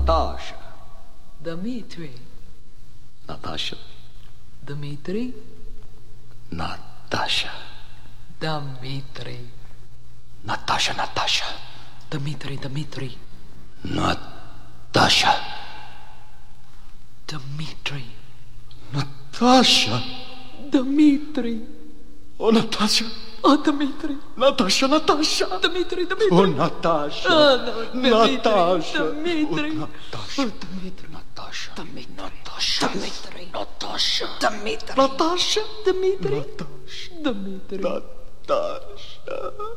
Natasha. Dmitri. Natasha. Dmitri. Natasha. Dmitri. Natasha, Natasha. Dmitri, Dmitri. Natasha. Dmitri. Natasha. Dmitri. Oh, Natasha. Oh, Dmitri. Natasha, Natasha. Dmitri, Dmitri. Oh, Natasha. Oh, no, Natasha. Dmitri. Oh, Natasha. Oh, Dmitri. Natasha. Dmitri. Natasha. Dmitri. Natasha. Dmitri. Natasha. Dmitri. Natasha. Dmitri. Natasha.